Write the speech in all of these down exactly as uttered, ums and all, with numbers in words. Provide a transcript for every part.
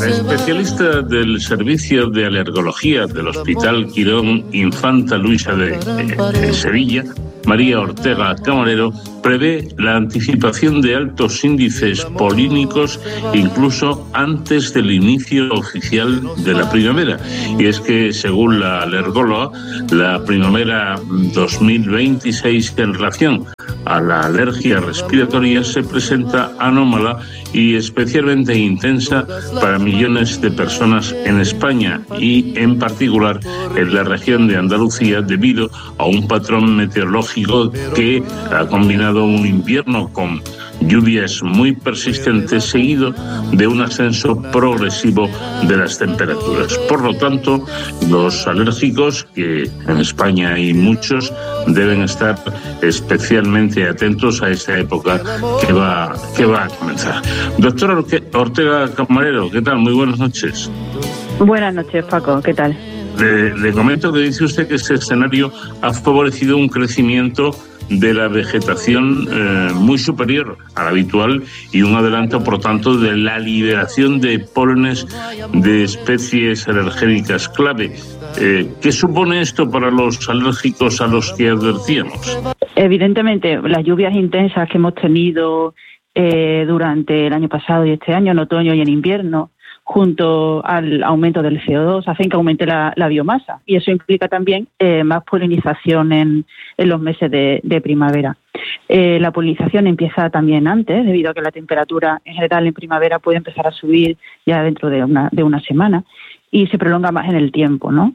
La especialista del Servicio de Alergología del Hospital Quirón Infanta Luisa de, de, de Sevilla, María Ortega Camarero, prevé la anticipación de altos índices polínicos incluso antes del inicio oficial de la primavera. Y es que, según la alergóloga, la primavera dos mil veintiséis en relación a la alergia respiratoria se presenta anómala y especialmente intensa para millones de personas en España y en particular en la región de Andalucía, debido a un patrón meteorológico que ha combinado un invierno con lluvias muy persistentes seguido de un ascenso progresivo de las temperaturas. Por lo tanto, los alérgicos, que en España hay muchos, deben estar especialmente atentos a esta época que va, que va a comenzar. Doctora Ortega Camarero, ¿qué tal? Muy buenas noches. Buenas noches, Paco, ¿qué tal? Le, le comento que dice usted que este escenario ha favorecido un crecimiento de la vegetación eh, muy superior al habitual y un adelanto, por tanto, de la liberación de pólenes de especies alergénicas clave. Eh, ¿Qué supone esto para los alérgicos a los que advertíamos? Evidentemente, las lluvias intensas que hemos tenido eh, durante el año pasado y este año, en otoño y en invierno, junto al aumento del C O dos, hacen que aumente la, la biomasa, y eso implica también eh, más polinización en, en los meses de, de primavera. Eh, la polinización empieza también antes, debido a que la temperatura en general en primavera puede empezar a subir ya dentro de una, de una semana y se prolonga más en el tiempo, ¿no?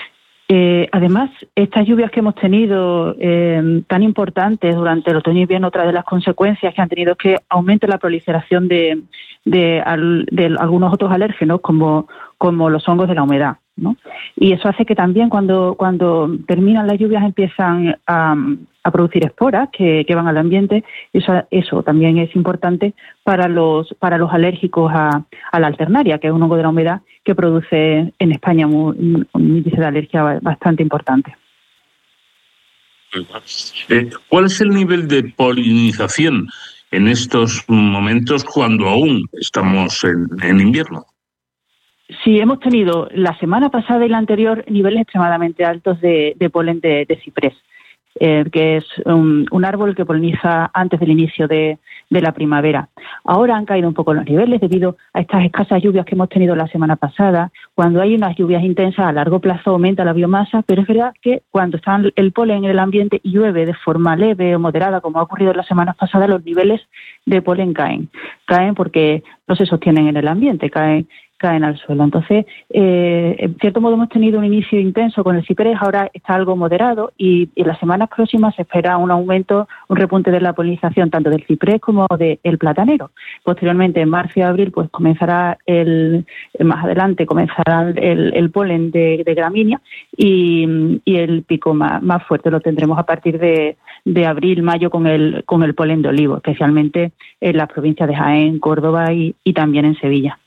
Eh, además, estas lluvias que hemos tenido eh, tan importantes durante el otoño y invierno, otra de las consecuencias que han tenido es que aumente la proliferación de, de, de algunos otros alérgenos como, como los hongos de la humedad, ¿no? Y eso hace que también cuando, cuando terminan las lluvias empiezan a, a producir esporas que, que van al ambiente. Eso, eso también es importante para los, para los alérgicos a, a la alternaria, que es un hongo de la humedad que produce en España un, un índice de alergia bastante importante. Eh, ¿Cuál es el nivel de polinización en estos momentos cuando aún estamos en, en invierno? Sí, hemos tenido la semana pasada y la anterior niveles extremadamente altos de, de polen de, de ciprés, eh, que es un, un árbol que poliniza antes del inicio de, de la primavera. Ahora han caído un poco los niveles debido a estas escasas lluvias que hemos tenido la semana pasada. Cuando hay unas lluvias intensas, a largo plazo aumenta la biomasa, pero es verdad que cuando está el polen en el ambiente y llueve de forma leve o moderada, como ha ocurrido las semanas pasadas, los niveles de polen caen. Caen porque no se sostienen en el ambiente, caen caen al suelo. Entonces, eh, en cierto modo hemos tenido un inicio intenso con el ciprés, ahora está algo moderado y, y en las semanas próximas se espera un aumento, un repunte de la polinización tanto del ciprés como del platanero. Posteriormente, en marzo y abril, pues comenzará el, más adelante comenzará el, el polen de, de gramínea y, y el pico más, más fuerte lo tendremos a partir de, de abril, mayo con el, con el polen de olivo, especialmente en las provincias de Jaén, Córdoba y, y también en Sevilla.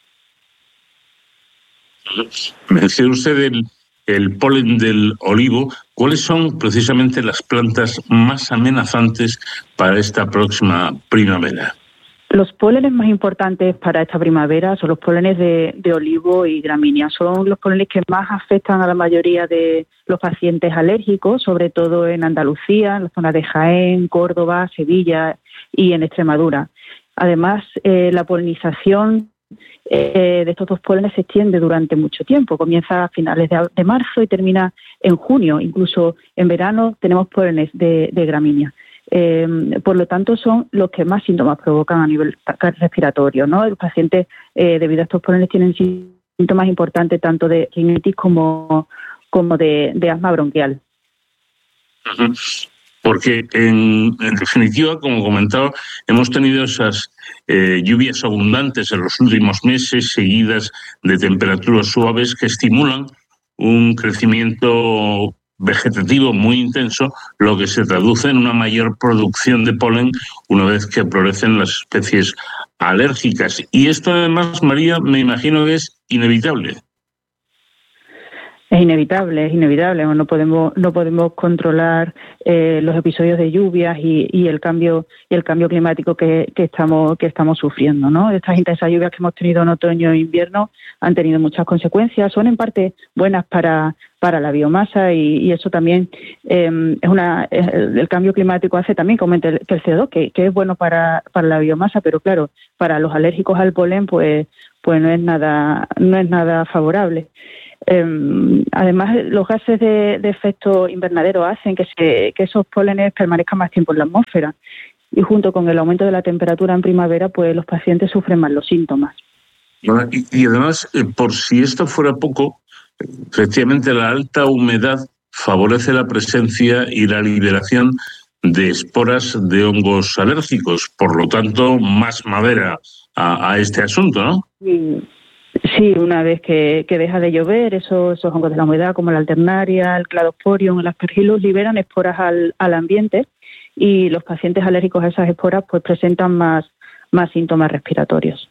Menciona usted el, el polen del olivo. ¿Cuáles son precisamente las plantas más amenazantes para esta próxima primavera? Los pólenes más importantes para esta primavera son los pólenes de, de olivo y gramínea. Son los pólenes que más afectan a la mayoría de los pacientes alérgicos, sobre todo en Andalucía, en la zona de Jaén, Córdoba, Sevilla y en Extremadura. Además, eh, la polinización Eh, de estos dos pólenes se extiende durante mucho tiempo. Comienza a finales de, de marzo y termina en junio. Incluso en verano tenemos pólenes de, de gramínea. Eh, por lo tanto, son los que más síntomas provocan a nivel respiratorio, ¿no? Los pacientes, eh, debido a estos pólenes, tienen síntomas importantes tanto de rinitis como, como de, de asma bronquial. Uh-huh. Porque, en, en definitiva, como comentaba, hemos tenido esas eh, lluvias abundantes en los últimos meses, seguidas de temperaturas suaves que estimulan un crecimiento vegetativo muy intenso, lo que se traduce en una mayor producción de polen una vez que florecen las especies alérgicas. Y esto, además, María, me imagino que es inevitable. Es inevitable, es inevitable. No podemos, no podemos controlar eh, los episodios de lluvias y, y el cambio y el cambio climático que, que estamos que estamos sufriendo, ¿no? Estas intensas lluvias que hemos tenido en otoño e invierno han tenido muchas consecuencias. Son en parte buenas para para la biomasa y, y eso también eh, es una es, el cambio climático hace también que aumente el, que el C O dos, que, que es bueno para para la biomasa, pero claro, para los alérgicos al polen, pues pues no es nada no es nada favorable. Eh, además, los gases de, de efecto invernadero hacen que, se, que esos pólenes permanezcan más tiempo en la atmósfera y junto con el aumento de la temperatura en primavera, pues los pacientes sufren más los síntomas. Bueno, y, y además, eh, por si esto fuera poco, efectivamente la alta humedad favorece la presencia y la liberación de esporas de hongos alérgicos, por lo tanto, más madera a, a este asunto, ¿no? Sí. Sí, una vez que, que deja de llover, esos, esos hongos de la humedad como la alternaria, el cladosporium, el aspergillus liberan esporas al, al ambiente y los pacientes alérgicos a esas esporas pues presentan más, más síntomas respiratorios.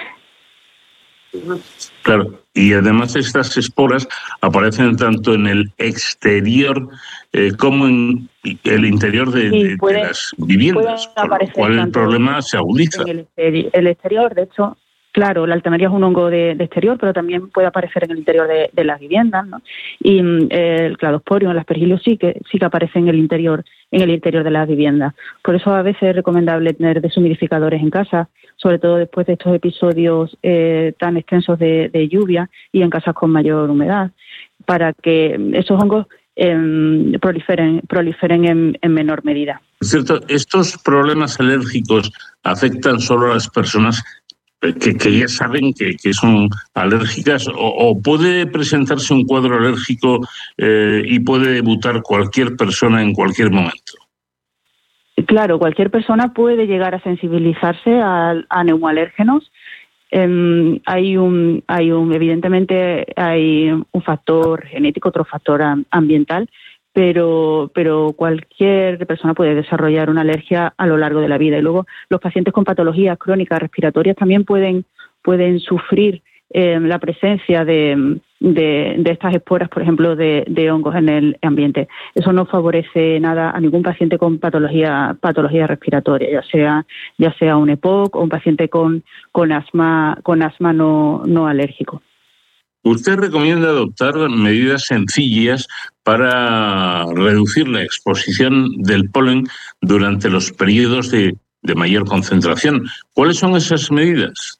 Claro, y además estas esporas aparecen tanto en el exterior eh, como en el interior de, sí, de, puede, de las viviendas, con lo cual el problema se agudiza. En el, exterior, el exterior, de hecho, claro, la alternaria es un hongo de, de exterior, pero también puede aparecer en el interior de, de las viviendas, ¿no? Y eh, el cladosporium, el aspergillus sí que sí que aparece en el interior, en el interior de las viviendas. Por eso a veces es recomendable tener deshumidificadores en casa, sobre todo después de estos episodios eh, tan extensos de, de lluvia y en casas con mayor humedad, para que esos hongos eh, proliferen, proliferen en, en menor medida. Es cierto, estos problemas alérgicos afectan solo a las personas Que, que ya saben que, que son alérgicas o, o puede presentarse un cuadro alérgico eh, y puede debutar cualquier persona en cualquier momento. Claro, cualquier persona puede llegar a sensibilizarse a, a neumoalérgenos. Eh, hay un, hay un, evidentemente hay un factor genético, otro factor ambiental, pero pero cualquier persona puede desarrollar una alergia a lo largo de la vida. Y luego los pacientes con patologías crónicas respiratorias también pueden pueden sufrir eh, la presencia de, de, de estas esporas, por ejemplo, de, de hongos en el ambiente. Eso no favorece nada a ningún paciente con patología patología respiratoria, ya sea ya sea un E P O C o un paciente con con asma con asma no no alérgico. ¿Usted recomienda adoptar medidas sencillas para reducir la exposición del polen durante los periodos de, de mayor concentración? ¿Cuáles son esas medidas?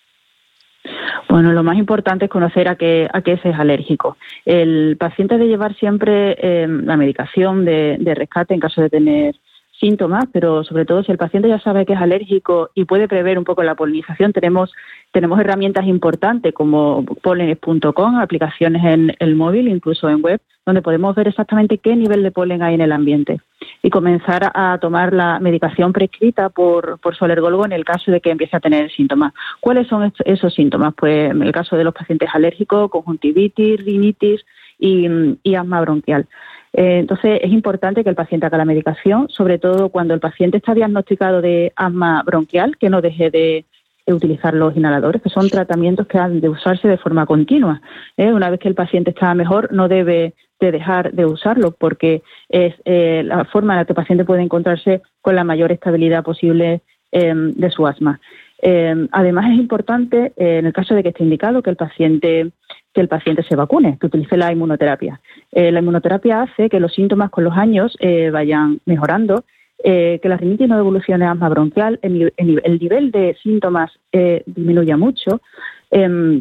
Bueno, lo más importante es conocer a qué, a qué se es alérgico. El paciente debe llevar siempre eh, la medicación de, de rescate en caso de tener síntomas, pero sobre todo si el paciente ya sabe que es alérgico y puede prever un poco la polinización, tenemos tenemos herramientas importantes como polenes punto com, aplicaciones en el móvil, incluso en web, donde podemos ver exactamente qué nivel de polen hay en el ambiente y comenzar a tomar la medicación prescrita por, por su alergólogo en el caso de que empiece a tener síntomas. ¿Cuáles son esos síntomas? Pues en el caso de los pacientes alérgicos, conjuntivitis, rinitis y, y asma bronquial. Eh, entonces, es importante que el paciente haga la medicación, sobre todo cuando el paciente está diagnosticado de asma bronquial, que no deje de utilizar los inhaladores, que son tratamientos que han de usarse de forma continua. ¿eh? Una vez que el paciente está mejor, no debe de dejar de usarlo, porque es eh, la forma en la que el paciente puede encontrarse con la mayor estabilidad posible eh, de su asma. Eh, además, es importante, eh, en el caso de que esté indicado, que el paciente que el paciente se vacune, que utilice la inmunoterapia. Eh, la inmunoterapia hace que los síntomas con los años eh, vayan mejorando, eh, que la rinitis no evolucione a asma bronquial, el, el, el nivel de síntomas eh, disminuya mucho eh,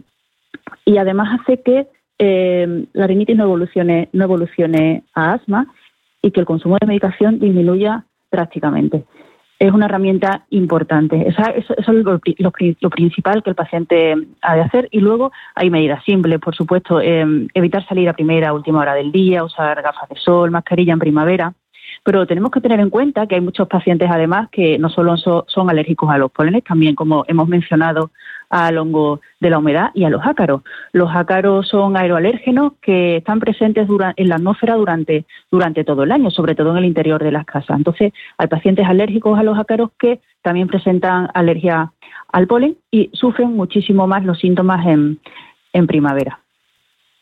y además hace que eh, la rinitis no evolucione, no evolucione a asma y que el consumo de medicación disminuya drásticamente. Es una herramienta importante. Esa, eso, eso es lo, lo, lo principal que el paciente ha de hacer. Y luego hay medidas simples, por supuesto, eh, evitar salir a primera o última hora del día, usar gafas de sol, mascarilla en primavera. Pero tenemos que tener en cuenta que hay muchos pacientes, además, que no solo son, son alérgicos a los pólenes, también, como hemos mencionado, al hongo de la humedad y a los ácaros. Los ácaros son aeroalérgenos que están presentes dura, en la atmósfera durante, durante todo el año, sobre todo en el interior de las casas. Entonces, hay pacientes alérgicos a los ácaros que también presentan alergia al polen y sufren muchísimo más los síntomas en, en primavera.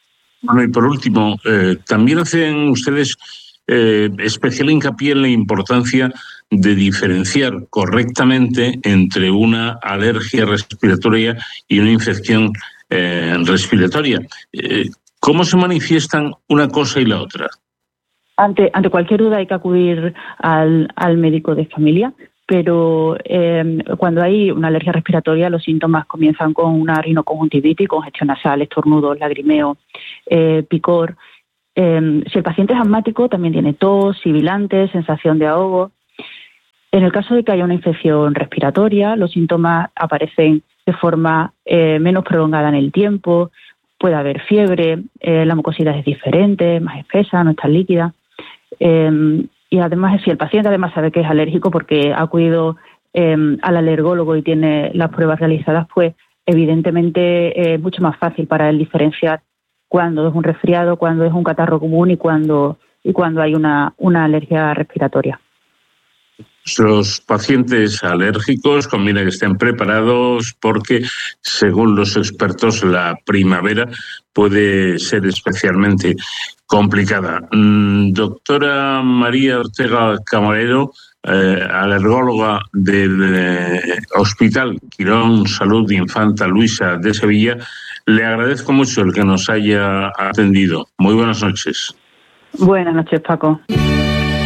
Bueno, y por último, eh, también hacen ustedes eh, especial hincapié en la importancia de diferenciar correctamente entre una alergia respiratoria y una infección eh, respiratoria. Eh, ¿Cómo se manifiestan una cosa y la otra? Ante, ante cualquier duda hay que acudir al, al médico de familia, pero eh, cuando hay una alergia respiratoria los síntomas comienzan con una rinoconjuntivitis, congestión nasal, estornudos, lagrimeo, eh, picor. Eh, si el paciente es asmático también tiene tos, sibilantes, sensación de ahogo. En el caso de que haya una infección respiratoria, los síntomas aparecen de forma eh, menos prolongada en el tiempo, puede haber fiebre, eh, la mucosidad es diferente, más espesa, no es tan líquida. Eh, y además, si el paciente además sabe que es alérgico porque ha acudido eh, al alergólogo y tiene las pruebas realizadas, pues evidentemente es mucho más fácil para él diferenciar cuándo es un resfriado, cuándo es un catarro común y cuándo, y cuándo hay una, una alergia respiratoria. Los pacientes alérgicos conviene que estén preparados porque, según los expertos, la primavera puede ser especialmente complicada. Mm, doctora María Ortega Camarero, eh, alergóloga del eh, Hospital Quirón Salud Infanta Luisa de Sevilla, le agradezco mucho el que nos haya atendido. Muy buenas noches. Buenas noches, Paco.